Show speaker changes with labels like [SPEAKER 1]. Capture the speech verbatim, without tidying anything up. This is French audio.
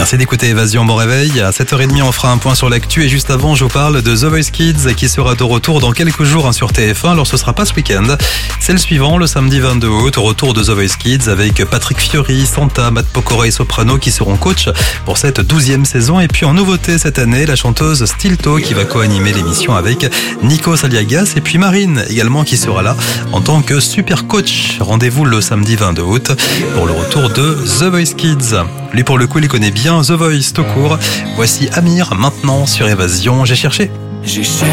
[SPEAKER 1] Merci d'écouter Évasion, bon réveil. À sept heures trente, on fera un point sur l'actu et juste avant, je vous parle de The Voice Kids qui sera de retour dans quelques jours hein, sur T F un. Alors ce sera pas ce week-end, c'est le suivant, le samedi vingt-deux août, retour de The Voice Kids avec Patrick Fiori, Santa, Matt Pokora et Soprano qui seront coachs pour cette douzième saison. Et puis en nouveauté cette année, la chanteuse Stilto qui va co-animer l'émission avec Nico Saliagas et puis Marine également qui sera là en tant que super coach. Rendez-vous le samedi vingt-deux août pour le retour de The Voice Kids. Lui pour le coup il connaît bien The Voice tout court. Voici Amir maintenant sur Évasion. J'ai cherché.
[SPEAKER 2] J'ai cherché